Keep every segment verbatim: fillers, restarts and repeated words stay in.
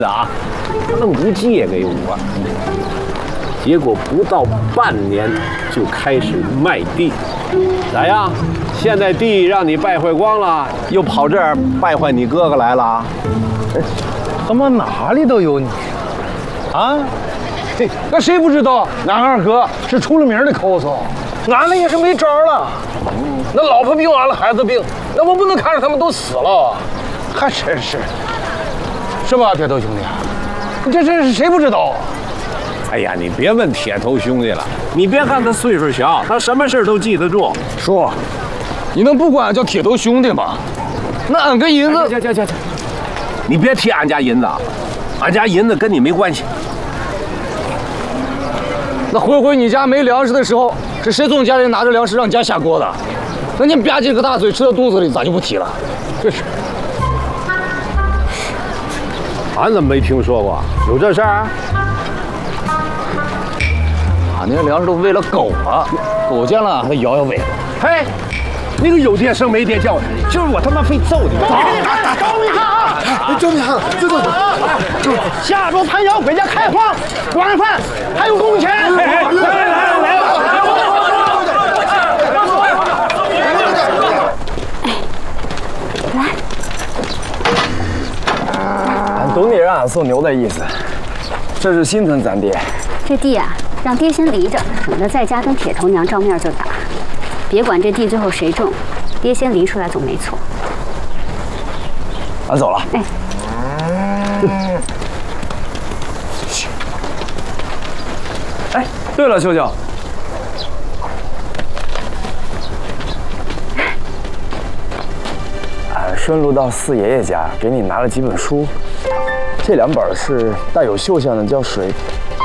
啊，愣不借给我，结果不到半年就开始卖地，咋样？现在地让你败坏光了，又跑这儿败坏你哥哥来了？ 哎，怎么哪里都有你啊？嘿，那谁不知道俺二哥是出了名的抠搜，俺们也是没招了。那老婆病完了，孩子病，那我不能看着他们都死了，还真是。 是吧，铁头兄弟？这这是谁不知道？ 哎呀，你别问铁头兄弟了，你别看他岁数小，他什么事都记得住。 叔，你能不管俺叫铁头兄弟吗？那俺跟银子， 行行行行，你别提俺家银子，俺家银子跟你没关系。 那回回你家没粮食的时候，是谁从家里拿着粮食让家下锅的？那你吧唧个大嘴吃到肚子里，咋就不提了？这是。 俺怎么没听说过有这事儿？ 俺那粮食都喂了狗了，狗见了还摇摇尾巴。 嘿，那个有爹生没爹教的，就是我他妈非揍你！ 走，找你看啊！救命！这这这，下周参加回家开荒，晚饭还有工钱。来来来来来！ 懂你让俺送牛的意思，这是心疼咱爹。 这地啊，让爹先离着，省得在家跟铁头娘照面就打。别管这地最后谁种，爹先离出来总没错。 俺走了。 哎。 哎，对了，舅舅，俺顺路到四爷爷家，给你拿了几本书。 这两本是带有绣像的，叫水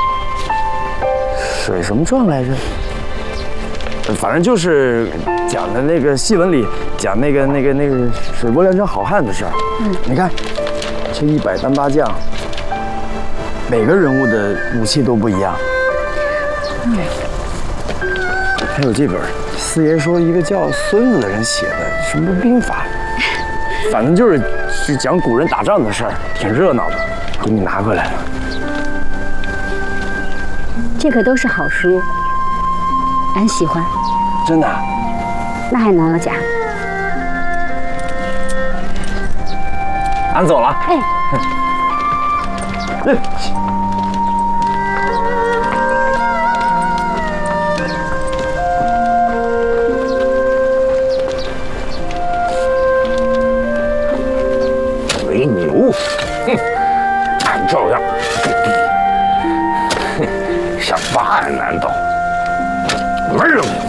水什么传来着？反正就是讲的那个戏文里讲那个那个那个水泊梁山好汉的事儿。嗯，你看这一百单八将，每个人物的武器都不一样。嗯，还有这本，四爷说一个叫孙子的人写的什么兵法，反正就是是讲古人打仗的事儿，挺热闹的。 给你拿过来了， 这可都是好书，俺喜欢。 真的？ 那还能有假？ 俺走了。 哎。 嗯。 为牛，哼！ 照样，哼，想办难道？没人。